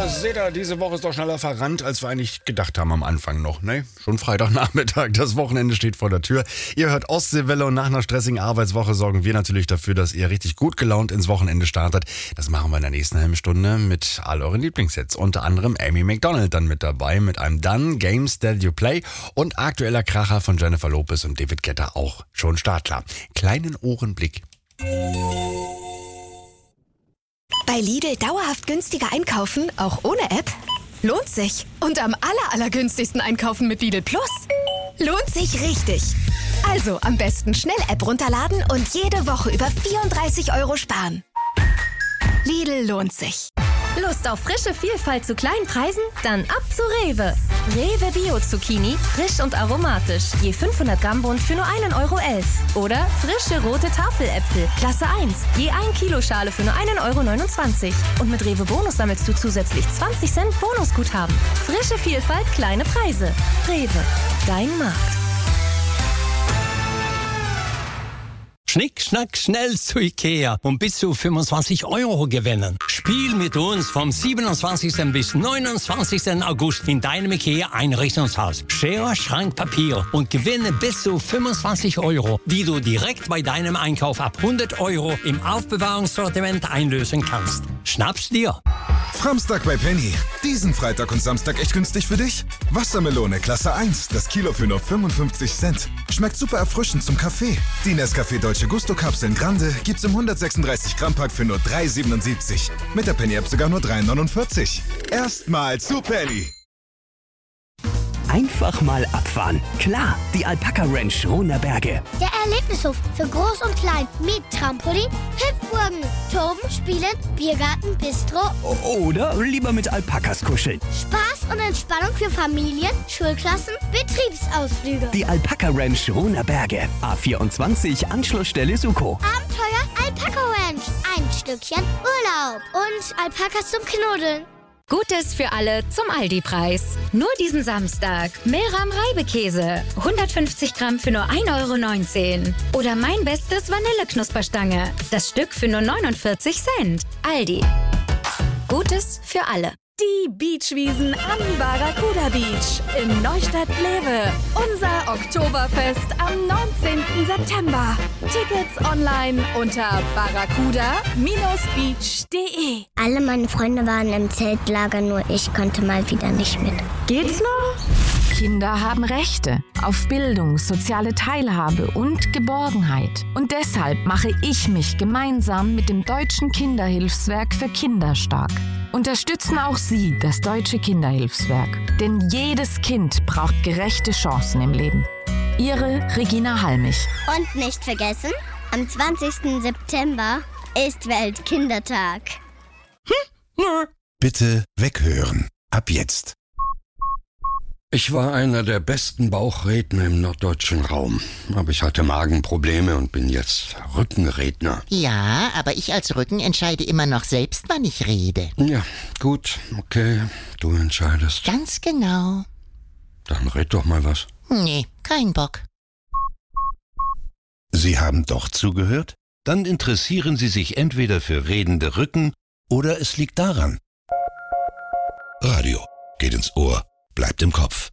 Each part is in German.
seht ihr, diese Woche ist doch schneller verrannt, als wir eigentlich gedacht haben am Anfang noch, ne? Schon Freitagnachmittag, das Wochenende steht vor der Tür. Ihr hört Ostseewelle und nach einer stressigen Arbeitswoche sorgen wir natürlich dafür, dass ihr richtig gut gelaunt ins Wochenende startet. Das machen wir in der nächsten halben Stunde mit all euren Lieblingshits. Unter anderem Amy Macdonald dann mit dabei, mit einem Done, Games That You Play und aktueller Kracher von Jennifer Lopez und David Guetta auch schon startklar. Kleinen Ohrenblick. Bei Lidl dauerhaft günstiger einkaufen, auch ohne App? Lohnt sich. Und am allergünstigsten einkaufen mit Lidl Plus? Lohnt sich richtig. Also am besten schnell App runterladen und jede Woche über 34 € sparen. Lidl lohnt sich. Lust auf frische Vielfalt zu kleinen Preisen? Dann ab zu Rewe. Rewe Bio Zucchini, frisch und aromatisch. Je 500 Gramm Bund für nur 1,11 €. Oder frische rote Tafeläpfel, Klasse 1. Je 1 Kilo Schale für nur 1,29 €. Und mit Rewe Bonus sammelst du zusätzlich 20 Cent Bonusguthaben. Frische Vielfalt, kleine Preise. Rewe, dein Markt. Schnick, schnack, schnell zu Ikea und bis zu 25 € gewinnen. Spiel mit uns vom 27. bis 29. August in deinem Ikea-Einrichtungshaus. Schere, Schrank, Papier und gewinne bis zu 25 €, die du direkt bei deinem Einkauf ab 100 € im Aufbewahrungssortiment einlösen kannst. Schnapp's dir! Framstag bei Penny. Diesen Freitag und Samstag echt günstig für dich? Wassermelone Klasse 1, das Kilo für nur 55 Cent. Schmeckt super erfrischend zum Kaffee. Die Nescafé Dolce Gusto Kapseln Grande gibt's im 136 Gramm Pack für nur 3,77. Mit der Penny App sogar nur 3,49. Erstmal zu Penny. Einfach mal abfahren. Klar, die Alpaka Ranch Rohnerberge. Der Erlebnishof für Groß und Klein mit Trampolin, Hüpfburgen, Toben, Spielen, Biergarten, Bistro. Oder lieber mit Alpakas kuscheln. Spaß und Entspannung für Familien, Schulklassen, Betriebsausflüge. Die Alpaka Ranch Rohnerberge. A24 Anschlussstelle Suko. Abenteuer Alpaka Ranch. Ein Stückchen Urlaub. Und Alpakas zum Knuddeln. Gutes für alle zum Aldi-Preis. Nur diesen Samstag. Meram Reibekäse. 150 Gramm für nur 1,19 €. Oder mein bestes Vanilleknusperstange. Das Stück für nur 49 Cent. Aldi. Gutes für alle. Die Beachwiesen am Barracuda Beach in Neustadt-Glewe. Unser Oktoberfest am 19. September. Tickets online unter barracuda-beach.de. Alle meine Freunde waren im Zeltlager, nur ich konnte mal wieder nicht mit. Geht's noch? Kinder haben Rechte auf Bildung, soziale Teilhabe und Geborgenheit. Und deshalb mache ich mich gemeinsam mit dem Deutschen Kinderhilfswerk für Kinder stark. Unterstützen auch Sie das Deutsche Kinderhilfswerk. Denn jedes Kind braucht gerechte Chancen im Leben. Ihre Regina Halmich. Und nicht vergessen, am 20. September ist Weltkindertag. Bitte weghören. Ab jetzt. Ich war einer der besten Bauchredner im norddeutschen Raum. Aber ich hatte Magenprobleme und bin jetzt Rückenredner. Ja, aber ich als Rücken entscheide immer noch selbst, wann ich rede. Ja, gut, okay, du entscheidest. Ganz genau. Dann red doch mal was. Nee, kein Bock. Sie haben doch zugehört? Dann interessieren Sie sich entweder für redende Rücken oder es liegt daran. Radio geht ins Ohr. Bleibt im Kopf.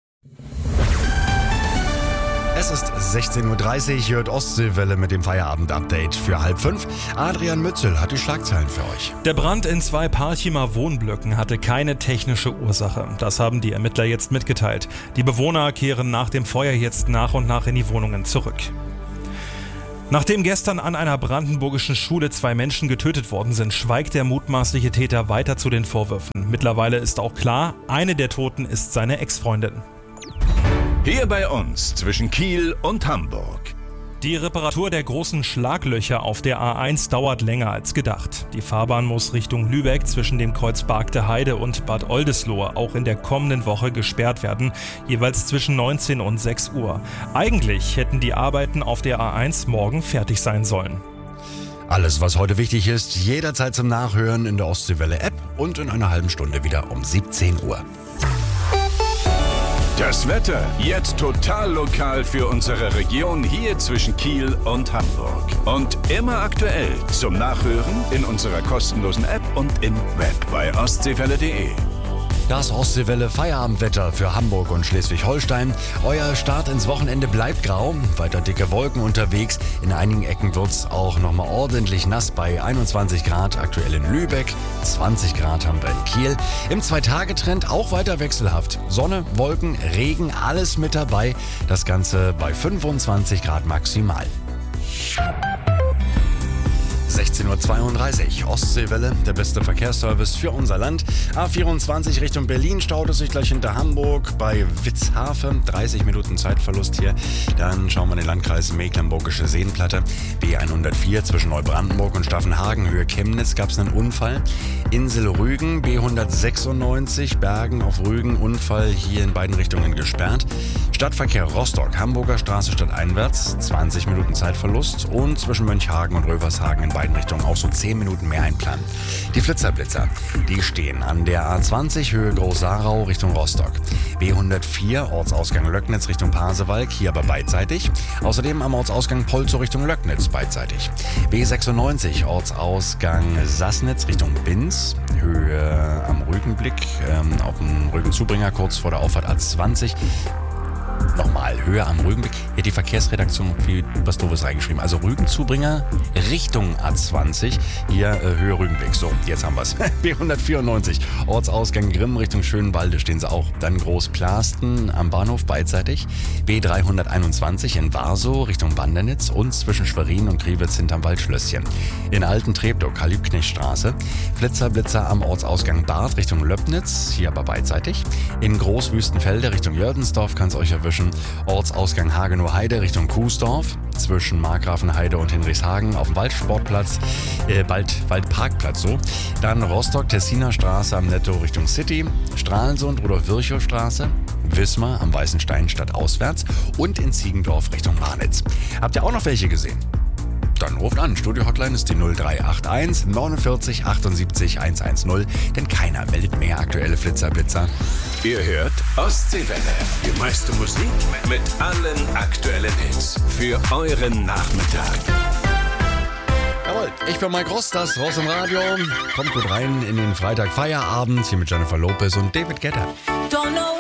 Es ist 16:30 Uhr, hört Ostseewelle mit dem Feierabend-Update für 4:30. Adrian Mützel hat die Schlagzeilen für euch. Der Brand in 2 Parchimer Wohnblöcken hatte keine technische Ursache. Das haben die Ermittler jetzt mitgeteilt. Die Bewohner kehren nach dem Feuer jetzt nach und nach in die Wohnungen zurück. Nachdem gestern an einer brandenburgischen Schule 2 Menschen getötet worden sind, schweigt der mutmaßliche Täter weiter zu den Vorwürfen. Mittlerweile ist auch klar, eine der Toten ist seine Ex-Freundin. Hier bei uns zwischen Kiel und Hamburg. Die Reparatur der großen Schlaglöcher auf der A1 dauert länger als gedacht. Die Fahrbahn muss Richtung Lübeck zwischen dem Kreuz Bargte Heide und Bad Oldesloe auch in der kommenden Woche gesperrt werden, jeweils zwischen 19 und 6 Uhr. Eigentlich hätten die Arbeiten auf der A1 morgen fertig sein sollen. Alles, was heute wichtig ist, jederzeit zum Nachhören in der Ostseewelle-App und in einer halben Stunde wieder um 17 Uhr. Das Wetter jetzt total lokal für unsere Region hier zwischen Kiel und Hamburg. Und immer aktuell zum Nachhören in unserer kostenlosen App und im Web bei ostseewelle.de. Das Ostseewelle Feierabendwetter für Hamburg und Schleswig-Holstein. Euer Start ins Wochenende bleibt grau, weiter dicke Wolken unterwegs. In einigen Ecken wird's auch nochmal ordentlich nass bei 21 Grad aktuell in Lübeck. 20 Grad haben wir in Kiel. Im 2-Tage-Trend auch weiter wechselhaft. Sonne, Wolken, Regen, alles mit dabei. Das Ganze bei 25 Grad maximal. 16.32 Uhr, Ostseewelle, der beste Verkehrsservice für unser Land. A24 Richtung Berlin staut es sich gleich hinter Hamburg bei Witzhafe. 30 Minuten Zeitverlust hier. Dann schauen wir in den Landkreis Mecklenburgische Seenplatte. B104 zwischen Neubrandenburg und Staffenhagen, Höhe Chemnitz, gab es einen Unfall. Insel Rügen, B196, Bergen auf Rügen, Unfall hier in beiden Richtungen gesperrt. Stadtverkehr Rostock, Hamburger Straße stadteinwärts, 20 Minuten Zeitverlust. Und zwischen Mönchhagen und Rövershagen in beiden Richtungen auch so 10 Minuten mehr einplanen. Die Flitzer-Blitzer, die stehen an der A20 Höhe Groß-Sarau Richtung Rostock. B104 Ortsausgang Löcknitz Richtung Pasewalk, hier aber beidseitig. Außerdem am Ortsausgang Polzow Richtung Löcknitz beidseitig. B96 Ortsausgang Sassnitz Richtung Binz, Höhe am Rügenblick, auf dem Rügenzubringer kurz vor der Auffahrt A20. Nochmal, Höhe am Rügenblick. Hier hat die Verkehrsredaktion viel was Doofes reingeschrieben. Also Rügenzubringer Richtung A20. Hier Höhe Rügenblick. So, jetzt haben wir es. B194, Ortsausgang Grimm Richtung Schönwalde stehen sie auch. Dann Großplasten am Bahnhof beidseitig. B321 in Warsow Richtung Bandernitz und zwischen Schwerin und Kriwitz hinterm Waldschlösschen. In Alten-Treptow, Karl-Liebknecht-Straße. Flitzer am Ortsausgang Barth Richtung Löbnitz, hier aber beidseitig. In Großwüstenfelde Richtung Jördensdorf kann es euch erwischen. Ortsausgang Hagenow Heide Richtung Kuesdorf, zwischen Markgrafenheide und Hinrichshagen auf dem Waldsportplatz, Waldparkplatz so. Dann Rostock-Tessiner Straße am Netto Richtung City, Stralsund Rudolf-Virchow-Straße, Wismar am Weißen Stein stadtauswärts und in Ziegendorf Richtung Marnitz. Habt ihr auch noch welche gesehen? Dann ruft an. Studio-Hotline ist die 0381 49 78 110, denn keiner meldet mehr aktuelle Flitzer-Blitzer. Ihr hört Ostseewelle, die meiste Musik mit allen aktuellen Hits für euren Nachmittag. Jawohl, ich bin Mike Ross, das Ross im Radio. Kommt gut rein in den Freitag Feierabend hier mit Jennifer Lopez und David Guetta. Don't know